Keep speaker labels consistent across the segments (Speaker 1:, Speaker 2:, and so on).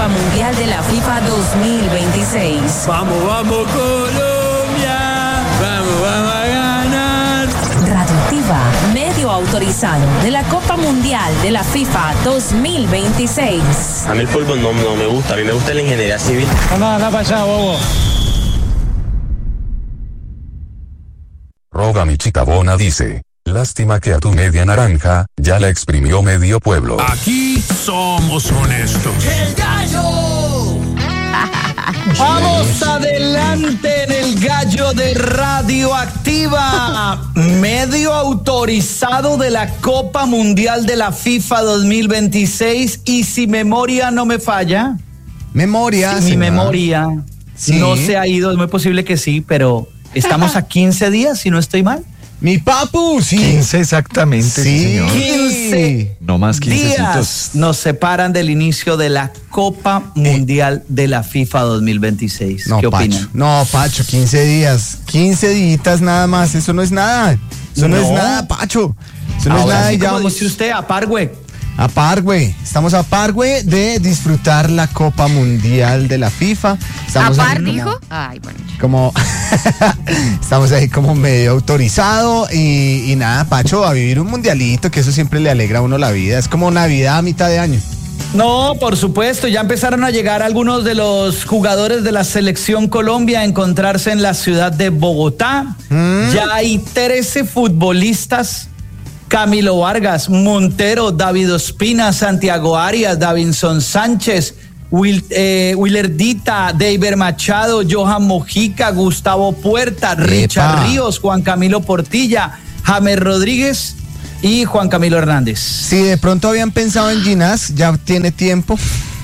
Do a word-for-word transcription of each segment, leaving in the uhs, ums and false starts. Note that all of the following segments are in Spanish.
Speaker 1: Copa Mundial de la FIFA dos mil veintiséis.
Speaker 2: Vamos, vamos Colombia, vamos, vamos a ganar.
Speaker 1: Radioactiva, medio autorizado de la Copa Mundial de la FIFA dos mil veintiséis.
Speaker 3: A mí el fútbol no, no me gusta, a mí me gusta la ingeniería civil.
Speaker 4: Anda, anda para allá, bobo.
Speaker 5: Roga mi chica Bona dice, lástima que a tu media naranja ya la exprimió medio pueblo.
Speaker 6: Aquí somos honestos.
Speaker 2: ¡El gallo!
Speaker 7: Vamos adelante en el gallo de Radioactiva, medio autorizado de la Copa Mundial de la FIFA dos mil veintiséis, y si memoria no me falla,
Speaker 8: memoria,
Speaker 7: si mi
Speaker 8: va.
Speaker 7: memoria
Speaker 8: sí.
Speaker 7: no se ha ido, es muy posible que sí, pero estamos a quince días, si no estoy mal.
Speaker 8: Mi papu, sí.
Speaker 9: quince exactamente, sí, señor.
Speaker 7: quince
Speaker 9: No más quince
Speaker 7: días nos separan del inicio de la Copa Mundial de la FIFA dos mil veintiséis.
Speaker 8: No,
Speaker 7: ¿Qué opinan?
Speaker 8: Pacho, no, Pacho, quince días. quince días nada más, eso no es nada. Eso no, no es nada, Pacho. Eso no
Speaker 7: Ahora
Speaker 8: es nada.
Speaker 7: sí,
Speaker 8: Y ya
Speaker 7: como
Speaker 8: vamos.
Speaker 7: dice usted, a par, güey.
Speaker 8: A par, güey. Estamos a par, güey, de disfrutar la Copa Mundial de la FIFA. Estamos
Speaker 10: ¿A par,
Speaker 8: ahí
Speaker 10: dijo? Ay, bueno.
Speaker 8: Como, estamos ahí como medio autorizado y, y nada, Pacho, a vivir un mundialito, que eso siempre le alegra a uno la vida. Es como Navidad a mitad de año.
Speaker 7: No, por supuesto, ya empezaron a llegar algunos de los jugadores de la Selección Colombia a encontrarse en la ciudad de Bogotá. ¿Mm? Ya hay trece futbolistas: Camilo Vargas, Montero, David Ospina, Santiago Arias, Davinson Sánchez, Will, eh, Willerdita, David Machado, Johan Mojica, Gustavo Puerta,
Speaker 8: Epa.
Speaker 7: Richard Ríos, Juan Camilo Portilla, James Rodríguez y Juan Camilo Hernández.
Speaker 8: Si de pronto habían pensado en Ginás, ya tiene tiempo.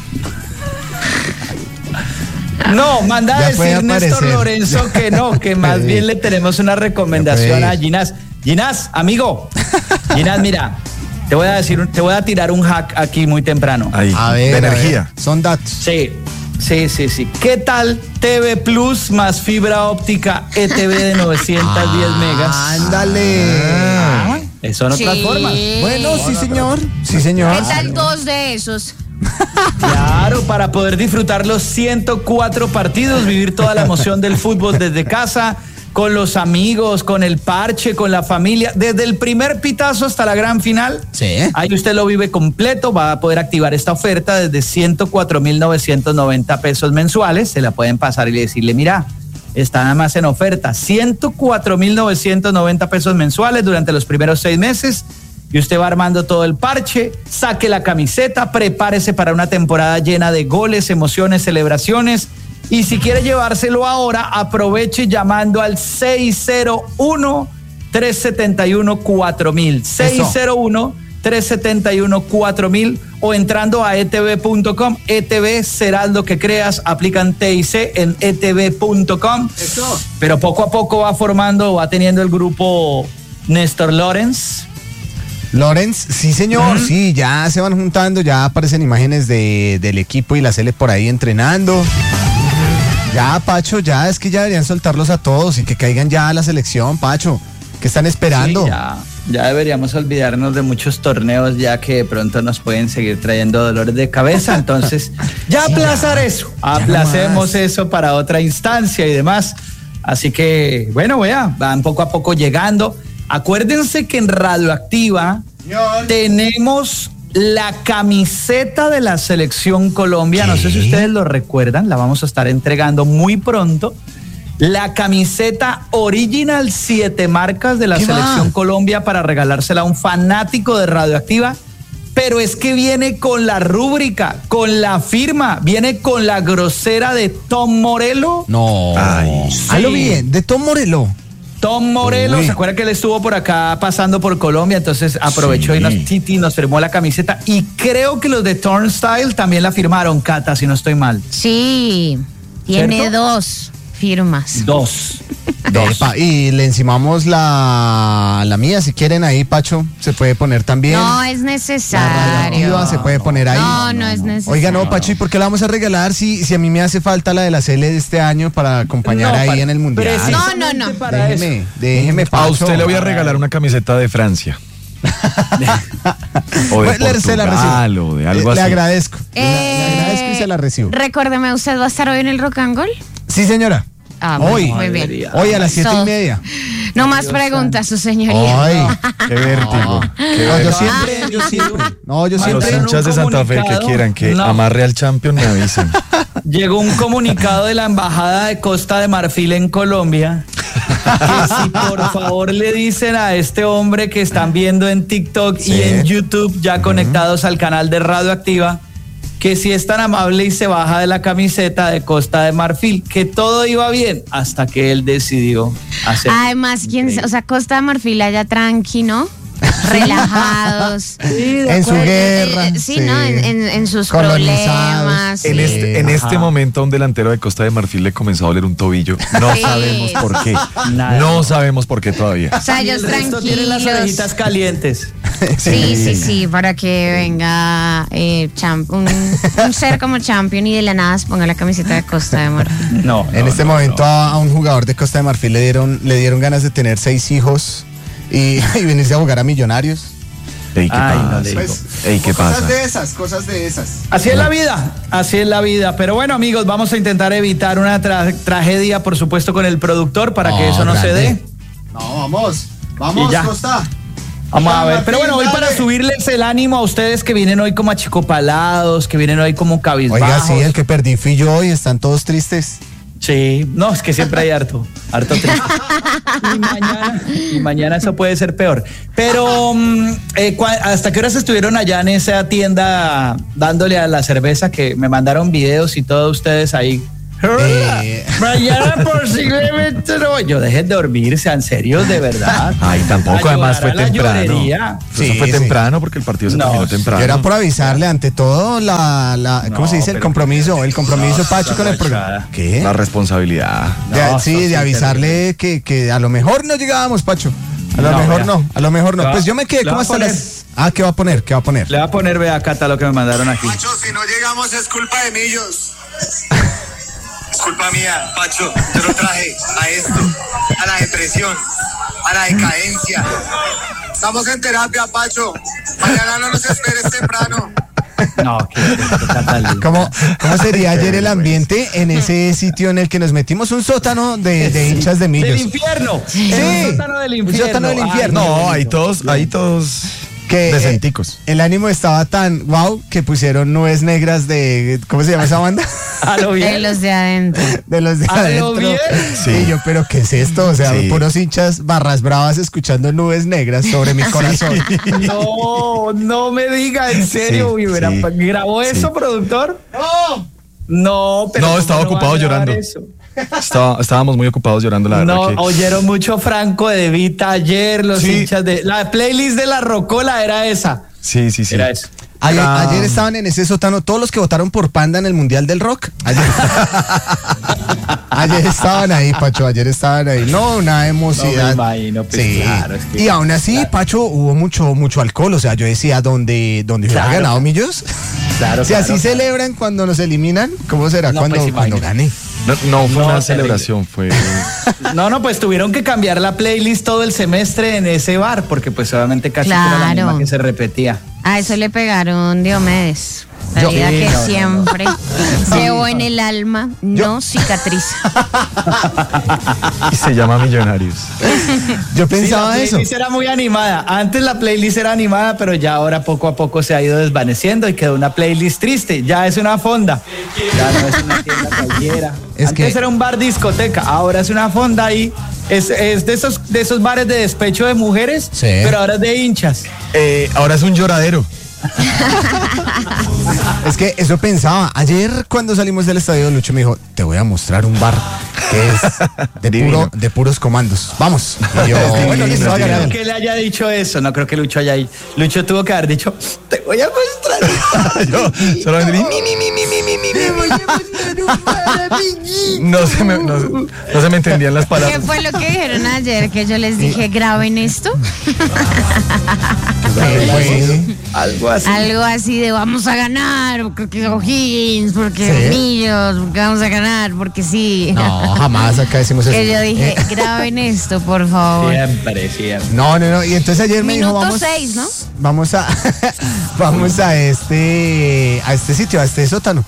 Speaker 7: No, manda
Speaker 8: ya
Speaker 7: a decir Néstor Lorenzo que no, que más bien le tenemos una recomendación a Ginás. Ginás, amigo, Ginás, mira, te voy a decir, te voy a tirar un hack aquí muy temprano.
Speaker 9: Ahí,
Speaker 8: a ver,
Speaker 9: de
Speaker 8: a
Speaker 9: energía.
Speaker 8: Ver, son datos.
Speaker 7: Sí, sí, sí, sí. ¿Qué tal T V Plus más fibra óptica E T V de novecientos diez megas?
Speaker 8: Ándale.
Speaker 7: Ah, eso no
Speaker 10: Sí.
Speaker 7: transforma.
Speaker 8: Bueno, sí, señor. Sí, señor.
Speaker 10: ¿Qué tal dos de esos?
Speaker 7: Claro, para poder disfrutar los ciento cuatro partidos, vivir toda la emoción del fútbol desde casa, con los amigos, con el parche, con la familia, desde el primer pitazo hasta la gran final.
Speaker 8: Sí.
Speaker 7: Ahí usted lo vive completo, va a poder activar esta oferta desde ciento cuatro mil novecientos noventa pesos mensuales. Se la pueden pasar y decirle, mira, está nada más en oferta, ciento cuatro mil novecientos noventa pesos mensuales durante los primeros seis meses. Y usted va armando todo el parche, saque la camiseta, prepárese para una temporada llena de goles, emociones, celebraciones. Y si quiere llevárselo ahora, aproveche llamando al seis cero uno, tres siete uno, cuatro mil. seis cero uno, tres siete uno, cuatro mil o entrando a e t v punto com. E T V, serás lo que creas. Aplican T I C en e t v punto com.
Speaker 2: Eso.
Speaker 7: Pero poco a poco va formando, va teniendo el grupo Néstor Lorenz.
Speaker 8: Lorenz, sí señor, uh-huh. sí, ya se van juntando, ya aparecen imágenes de, del equipo y la Sele por ahí entrenando. Uh-huh. Ya, Pacho, ya es que ya deberían soltarlos a todos y que caigan ya a la selección, Pacho. ¿Qué están esperando?
Speaker 7: Sí, ya, ya deberíamos olvidarnos de muchos torneos ya que de pronto nos pueden seguir trayendo dolores de cabeza, entonces ya sí, aplazar ya, eso, aplacemos eso para otra instancia y demás. Así que, bueno, vea, van poco a poco llegando. Acuérdense que en Radioactiva Señor. tenemos la camiseta de la Selección Colombia. ¿Qué? No sé si ustedes lo recuerdan, la vamos a estar entregando muy pronto. La camiseta original siete marcas de la Selección va? Colombia para regalársela a un fanático de Radioactiva. Pero es que viene con la rúbrica, con la firma, viene con la grosera de Tom Morello.
Speaker 8: No,
Speaker 7: Ay, sí.
Speaker 8: Halo bien, de Tom Morello.
Speaker 7: Tom Morello, Uy. ¿se acuerda que él estuvo por acá pasando por Colombia? Entonces aprovechó sí. y nos, Titi nos firmó la camiseta. Y creo que los de Turnstile también la firmaron, Cata, si no estoy mal.
Speaker 10: Sí, tiene ¿cierto? dos firmas.
Speaker 7: Dos.
Speaker 8: Dos. Epa, y le encimamos la, la mía, si quieren ahí, Pacho, se puede poner también.
Speaker 10: No es necesario.
Speaker 8: La se puede poner ahí.
Speaker 10: No, no, no es necesario.
Speaker 8: Oiga, no, Pacho, ¿y por qué la vamos a regalar si, si a mí me hace falta la de la Cele de este año para acompañar no, ahí para, en el Mundial?
Speaker 10: No, no, no.
Speaker 8: Déjeme, déjeme, Pacho.
Speaker 9: A usted le voy a regalar una camiseta de Francia. O de
Speaker 8: Bueno, se la
Speaker 9: Portugal,
Speaker 8: recibo.
Speaker 9: o de algo
Speaker 8: Le-
Speaker 9: así.
Speaker 8: Le agradezco. Le-
Speaker 10: Eh,
Speaker 8: le agradezco y se la recibo.
Speaker 10: Recuérdeme, ¿usted va a estar hoy en el Rock and Roll?
Speaker 8: Sí, señora.
Speaker 10: Ah, bueno,
Speaker 8: Hoy.
Speaker 10: muy bien.
Speaker 8: Hoy a las siete y
Speaker 10: So-
Speaker 8: media.
Speaker 10: No más preguntas, su señoría.
Speaker 8: Ay.
Speaker 9: Qué vértigo. Qué
Speaker 8: No, yo
Speaker 9: vértigo.
Speaker 8: siempre, yo siempre. No, yo
Speaker 9: A los
Speaker 8: siempre.
Speaker 7: en un
Speaker 9: hinchas de Santa Fe que
Speaker 7: comunicado,
Speaker 9: quieran que
Speaker 7: no.
Speaker 9: amarre al champion me avisen.
Speaker 7: Llegó un comunicado de la Embajada de Costa de Marfil en Colombia que si por favor le dicen a este hombre que están viendo en TikTok
Speaker 8: Sí.
Speaker 7: y en YouTube ya conectados al canal de Radioactiva, que si es tan amable y se baja de la camiseta de Costa de Marfil, que todo iba bien hasta que él decidió hacer.
Speaker 10: Además, ¿quién, o sea, Costa de Marfil allá tranqui, ¿no? Relajados.
Speaker 8: En su guerra.
Speaker 10: Eh, sí, ¿no? En, en- en sus
Speaker 8: Colonizados.
Speaker 10: problemas.
Speaker 9: En,
Speaker 10: sí.
Speaker 9: este, en este momento a un delantero de Costa de Marfil le comenzó a doler un tobillo. No
Speaker 10: Sí.
Speaker 9: sabemos por qué.
Speaker 7: Nada.
Speaker 9: No sabemos por qué todavía.
Speaker 10: O sea,
Speaker 7: Y
Speaker 10: ellos
Speaker 7: el resto tienen las
Speaker 10: tranquilos.
Speaker 7: orejitas calientes.
Speaker 10: Sí, sí, sí, para que venga eh, champ- un, un ser como champion y de la nada se ponga la camiseta de Costa de Marfil.
Speaker 7: No,
Speaker 8: En
Speaker 7: no,
Speaker 8: este
Speaker 7: no,
Speaker 8: momento
Speaker 7: no.
Speaker 8: A, a un jugador de Costa de Marfil le dieron, le dieron ganas de tener seis hijos y, y venirse a jugar a Millonarios.
Speaker 9: Ey, ¿qué
Speaker 7: Ay,
Speaker 9: pasa?
Speaker 7: no le digo.
Speaker 9: Ey, ¿qué pasa?
Speaker 8: esas, cosas de esas.
Speaker 7: Así es la vida, así es la vida. Pero bueno, amigos, vamos a intentar evitar una tra- tragedia, por supuesto, con el productor para que
Speaker 8: No,
Speaker 7: eso no se
Speaker 8: grande.
Speaker 7: dé.
Speaker 8: No, vamos,
Speaker 7: vamos, Y ya.
Speaker 8: Costa.
Speaker 7: Vamos a ver. Pero bueno, hoy para subirles el ánimo a ustedes que vienen hoy como achicopalados, que vienen hoy como cabizbajos.
Speaker 8: Oiga, sí, el que perdí fui yo y están todos tristes.
Speaker 7: Sí, no, es que siempre hay harto, harto triste. Y mañana, y mañana eso puede ser peor. Pero, mm, eh, cua- ¿hasta qué horas estuvieron allá en esa tienda dándole a la cerveza? Que me mandaron videos y todos ustedes ahí.
Speaker 8: Eh.
Speaker 7: Mañana posiblemente no. Yo dejen de dormir, sean serios, de verdad.
Speaker 9: Ay, tampoco,
Speaker 7: A
Speaker 9: además fue
Speaker 7: llorar a la
Speaker 9: temprano.
Speaker 7: llorería.
Speaker 9: Eso
Speaker 8: Sí,
Speaker 9: fue
Speaker 8: sí.
Speaker 9: temprano porque el partido se
Speaker 7: No,
Speaker 9: terminó temprano.
Speaker 8: Era por avisarle ante todo la, la ¿cómo
Speaker 7: No,
Speaker 8: se dice? El
Speaker 7: pero-
Speaker 8: compromiso, el compromiso
Speaker 7: No,
Speaker 8: Pacho con el programa.
Speaker 7: guachada.
Speaker 8: ¿Qué?
Speaker 9: La responsabilidad.
Speaker 8: De-
Speaker 7: No,
Speaker 8: sí,
Speaker 7: eso
Speaker 8: de
Speaker 7: sí,
Speaker 8: avisarle que, que a lo mejor no llegábamos, Pacho. A lo
Speaker 7: No,
Speaker 8: mejor
Speaker 7: vea.
Speaker 8: no, a lo mejor no.
Speaker 7: Le va-
Speaker 8: Pues yo me quedé
Speaker 7: le
Speaker 8: como
Speaker 7: va a
Speaker 8: hasta
Speaker 7: poner.
Speaker 8: las... Ah, ¿qué va a poner? ¿Qué va a poner?
Speaker 7: Le voy a poner, vea, Cata, lo que me mandaron aquí.
Speaker 4: Pacho, si no llegamos es culpa de Millos. Es culpa mía, Pacho. Yo lo traje a esto, a la depresión, a la decadencia. Estamos en terapia, Pacho. Mañana no nos esperes temprano.
Speaker 7: No, que, que Cata linda.
Speaker 8: ¿Cómo, ¿Cómo sería ayer el ambiente en ese sitio en el que nos metimos? Un sótano de, de hinchas de
Speaker 7: Del
Speaker 8: millos.
Speaker 7: infierno.
Speaker 8: Sí.
Speaker 7: El sótano del
Speaker 8: Un
Speaker 7: infierno.
Speaker 8: sótano del
Speaker 7: Ay,
Speaker 8: infierno.
Speaker 7: qué
Speaker 9: No,
Speaker 7: bonito.
Speaker 9: ahí todos, ahí todos
Speaker 8: Que, eh,
Speaker 9: decenticos.
Speaker 8: el ánimo estaba tan wow que pusieron nubes negras de... ¿Cómo se llama esa banda?
Speaker 7: A lo
Speaker 10: De
Speaker 7: bien.
Speaker 10: los de adentro.
Speaker 8: De los de
Speaker 7: A lo
Speaker 8: adentro.
Speaker 7: bien.
Speaker 8: Sí, y yo, pero ¿qué es esto? O sea,
Speaker 9: Sí.
Speaker 8: puros hinchas barras bravas escuchando nubes negras sobre mi corazón.
Speaker 7: No, no me diga, en serio.
Speaker 9: Sí,
Speaker 7: uy, hubiera-
Speaker 9: sí.
Speaker 7: ¿Grabó eso,
Speaker 9: Sí.
Speaker 7: productor? No. No, pero.
Speaker 9: No,
Speaker 7: ¿cómo
Speaker 9: estaba
Speaker 7: va a
Speaker 9: ocupado
Speaker 7: grabar
Speaker 9: llorando.
Speaker 7: eso?
Speaker 9: Estaba- estábamos muy ocupados llorando, la verdad.
Speaker 7: No,
Speaker 9: que-
Speaker 7: oyeron mucho Franco de Vita ayer, los
Speaker 9: Sí.
Speaker 7: hinchas de. La playlist de la Rocola era esa.
Speaker 9: Sí, sí, sí.
Speaker 7: Era eso.
Speaker 8: Ayer,
Speaker 9: Ah.
Speaker 8: ayer estaban en ese sótano todos los que votaron por Panda en el Mundial del Rock. Ayer, ayer estaban ahí, Pacho, ayer estaban ahí. No, una emoción.
Speaker 7: No me imagino, pues,
Speaker 8: sí.
Speaker 7: claro, es que-
Speaker 8: Y aún así, Pacho, hubo mucho, mucho alcohol. O sea, yo decía, ¿dónde, dónde hubiera
Speaker 7: Claro.
Speaker 8: ganado Millos?
Speaker 7: Claro,
Speaker 8: Si así
Speaker 7: claro, claro.
Speaker 8: celebran cuando nos eliminan, ¿cómo será
Speaker 7: No,
Speaker 8: cuando,
Speaker 7: pues,
Speaker 8: cuando
Speaker 7: imagínate.
Speaker 8: gane?
Speaker 9: No, no fue
Speaker 7: No,
Speaker 9: una
Speaker 7: terrible.
Speaker 9: celebración, fue.
Speaker 7: No, no, pues tuvieron que cambiar la playlist todo el semestre en ese bar, porque pues obviamente casi que era la
Speaker 10: Claro.
Speaker 7: misma que se repetía.
Speaker 10: A eso le pegaron Diomedes. La
Speaker 8: Yo-
Speaker 10: vida
Speaker 7: Sí,
Speaker 10: que
Speaker 7: no, no,
Speaker 10: siempre llevo en el alma, no cicatriza.
Speaker 9: Y se llama Millonarios.
Speaker 8: Yo
Speaker 7: Sí,
Speaker 8: pensaba
Speaker 7: la
Speaker 8: eso.
Speaker 7: playlist era muy animada. Antes la playlist era animada, pero ya ahora poco a poco se ha ido desvaneciendo y quedó una playlist triste. Ya es una fonda. Ya no es una tienda cualquiera.
Speaker 8: Es
Speaker 7: Antes
Speaker 8: que-
Speaker 7: era un bar discoteca, ahora es una fonda ahí. Es, es de esos de esos bares de despecho de mujeres,
Speaker 8: Sí.
Speaker 7: pero ahora es de hinchas.
Speaker 9: Eh, ahora es un lloradero.
Speaker 8: Es que eso pensaba. Ayer cuando salimos del estadio, Lucho me dijo, te voy a mostrar un bar que es de,
Speaker 9: Divino.
Speaker 8: puro, de puros comandos. Vamos. Y yo,
Speaker 9: divino,
Speaker 8: bueno, listo,
Speaker 9: es
Speaker 8: hágale,
Speaker 7: No creo
Speaker 8: hágale.
Speaker 7: que le haya dicho eso, no creo que Lucho haya Lucho tuvo que haber dicho, te voy a mostrar.
Speaker 9: Yo solamente vi, mi, mi, mi, mi, mi, mi, mi,
Speaker 7: Te
Speaker 9: mi.
Speaker 7: voy a mostrar un bar, amiguito.
Speaker 9: No se me, no, se- no se me entendían las
Speaker 10: ¿Qué
Speaker 9: palabras.
Speaker 10: fue lo que dijeron ayer? Que yo les dije, graben esto.
Speaker 8: Fue-
Speaker 7: Algo así.
Speaker 10: Algo así de vamos a ganar, porque O'Higgins, porque
Speaker 8: Sí.
Speaker 10: Millos, porque vamos a ganar, porque sí.
Speaker 8: No, No, jamás acá decimos eso.
Speaker 10: Que yo dije,
Speaker 8: Eh,
Speaker 10: graben esto, por favor.
Speaker 7: Siempre, siempre.
Speaker 8: No, no, no. Y entonces ayer me dijo,
Speaker 10: Minuto
Speaker 8: vamos,
Speaker 10: seis, ¿no?
Speaker 8: vamos a, vamos a este, a este sitio, a este sótano.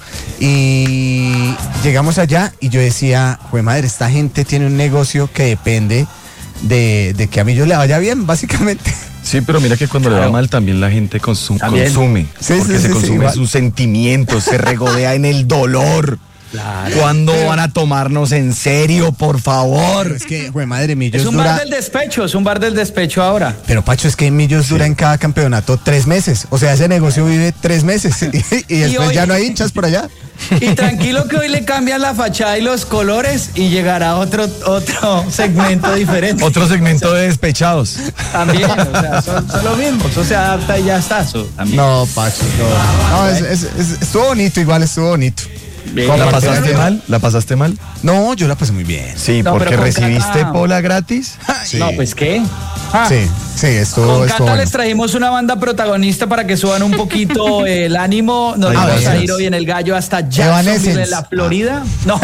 Speaker 8: Y llegamos allá y yo decía, jue madre, esta gente tiene un negocio que depende de, de que a mí yo le vaya bien, básicamente.
Speaker 9: Sí, pero mira que cuando le va mal también la gente consu-
Speaker 7: También.
Speaker 9: consume.
Speaker 8: Sí,
Speaker 9: porque
Speaker 8: sí,
Speaker 9: se
Speaker 8: sí,
Speaker 9: consume
Speaker 8: sí, igual.
Speaker 9: sus sentimientos, se regodea en el dolor.
Speaker 7: Claro.
Speaker 9: ¿Cuándo van a tomarnos en serio, por favor?
Speaker 8: Es que, jue madre, Millos
Speaker 7: Es un
Speaker 8: dura.
Speaker 7: bar del despecho, es un bar del despecho ahora.
Speaker 8: Pero Pacho, es que Millos dura en cada campeonato tres meses. O sea, ese negocio vive tres meses. Y, y después
Speaker 7: hoy-
Speaker 8: ya no hay hinchas por allá.
Speaker 7: Y tranquilo que hoy le cambian la fachada y los colores y llegará otro, otro segmento diferente.
Speaker 9: Otro segmento de despechados.
Speaker 7: También, o sea, son, son lo mismo, eso se adapta y ya está. Eso también.
Speaker 8: No, Pacho, no. No, es- es- es- estuvo bonito, igual estuvo bonito.
Speaker 7: Bien.
Speaker 9: ¿La
Speaker 8: Compartir-
Speaker 9: pasaste mal? ¿La pasaste mal?
Speaker 8: No, yo la pasé muy bien.
Speaker 9: Sí,
Speaker 7: No,
Speaker 9: porque
Speaker 7: pero con
Speaker 9: recibiste
Speaker 7: Cata-
Speaker 9: pola gratis.
Speaker 8: Sí.
Speaker 7: No, pues ¿qué? Ah,
Speaker 8: Sí, sí, estuvo,
Speaker 7: Con
Speaker 8: estuvo
Speaker 7: Cata
Speaker 8: bueno.
Speaker 7: les trajimos una banda protagonista para que suban un poquito el ánimo. Nos
Speaker 9: Ay,
Speaker 7: vamos a
Speaker 9: gracias.
Speaker 7: ir hoy en el gallo hasta Jacksonville,
Speaker 8: Evanescence.
Speaker 7: en la Florida. No,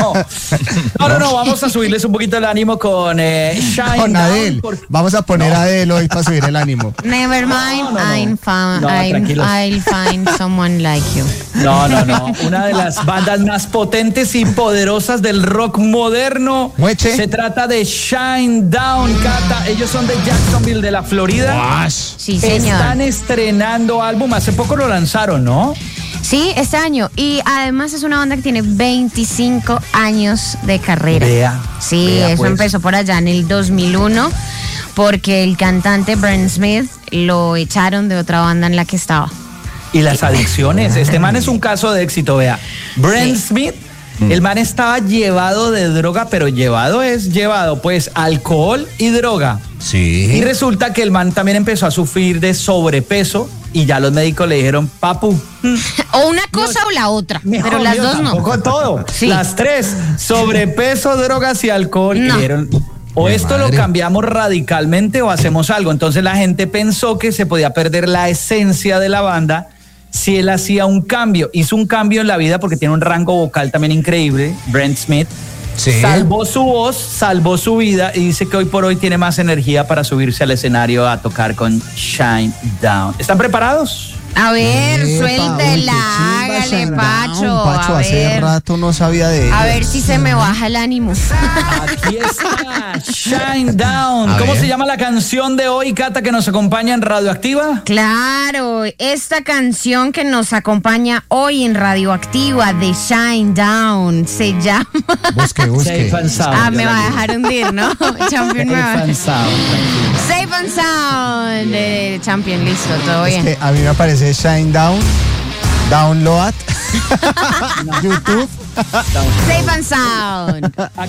Speaker 7: no, no, no, vamos a subirles un poquito el ánimo con eh, Shine
Speaker 8: Con
Speaker 7: Down,
Speaker 8: Adele.
Speaker 7: porque-
Speaker 8: Vamos a poner a Adele hoy para subir el ánimo.
Speaker 10: Never mind,
Speaker 7: No, no, no.
Speaker 10: I'm found,
Speaker 7: No,
Speaker 10: I'm-
Speaker 7: tranquilos.
Speaker 10: I'll find someone like you.
Speaker 7: No, no, no. Una de las bandas más potentes y poderosas del rock moderno.
Speaker 8: Mueche.
Speaker 7: Se trata de Shine Down, Cata. Ellos son de Jacksonville, de la Florida.
Speaker 10: Sí, señor.
Speaker 7: Están estrenando álbum. Hace poco lo lanzaron, ¿no?
Speaker 10: Sí, este año. Y además es una banda que tiene veinticinco años de carrera.
Speaker 7: Vea,
Speaker 10: Sí,
Speaker 7: vea,
Speaker 10: eso
Speaker 7: pues.
Speaker 10: empezó por allá en el dos mil uno, porque el cantante Brent Smith lo echaron de otra banda en la que estaba.
Speaker 7: Y las adicciones. Este man es un caso de éxito, vea. Brent
Speaker 10: Sí.
Speaker 7: Smith, el man estaba llevado de droga, pero llevado es llevado, pues, alcohol y droga. Y
Speaker 8: Sí.
Speaker 7: resulta que el man también empezó a sufrir de sobrepeso y ya los médicos le dijeron, papu, mm,
Speaker 10: O una cosa o la otra,
Speaker 7: mejor
Speaker 10: pero las
Speaker 7: mío,
Speaker 10: dos no.
Speaker 7: tampoco todo.
Speaker 10: Sí.
Speaker 7: Las tres, sobrepeso, drogas y alcohol. Y
Speaker 10: No.
Speaker 7: dijeron, o
Speaker 8: Mi
Speaker 7: esto
Speaker 8: madre.
Speaker 7: lo cambiamos radicalmente o hacemos algo. Entonces la gente pensó que se podía perder la esencia de la banda si él hacía un cambio. Hizo un cambio en la vida porque tiene un rango vocal también increíble, Brent Smith.
Speaker 8: Sí.
Speaker 7: Salvó su voz, salvó su vida y dice que hoy por hoy tiene más energía para subirse al escenario a tocar con Shine Down. ¿Están preparados?
Speaker 10: A ver,
Speaker 8: Epa, uy, qué
Speaker 10: suéltela,
Speaker 8: chimba,
Speaker 10: hágale,
Speaker 8: Shine
Speaker 10: Pacho.
Speaker 8: Down. Pacho,
Speaker 10: a
Speaker 8: hace
Speaker 10: ver,
Speaker 8: rato no sabía de él.
Speaker 10: a ver si se me baja el ánimo.
Speaker 7: Aquí está, Shine Down.
Speaker 8: A
Speaker 7: ¿Cómo
Speaker 8: ver.
Speaker 7: se llama la canción de hoy, Cata, que nos acompaña en Radioactiva?
Speaker 10: Claro, esta canción que nos acompaña hoy en Radioactiva de Shine Down se llama.
Speaker 8: Busque, busque.
Speaker 7: Safe and Sound.
Speaker 10: Ah,
Speaker 7: Yo
Speaker 10: me
Speaker 7: la
Speaker 10: va a
Speaker 7: digo.
Speaker 10: dejar hundir, ¿no? Champion me
Speaker 7: Safe
Speaker 10: va.
Speaker 7: and Sound, tranquilo.
Speaker 10: Safe and Sound. Eh, Champion, listo, todo
Speaker 8: Es
Speaker 10: bien.
Speaker 8: que a mí me aparece Shine Down, Download, YouTube.
Speaker 10: Safe and Sound.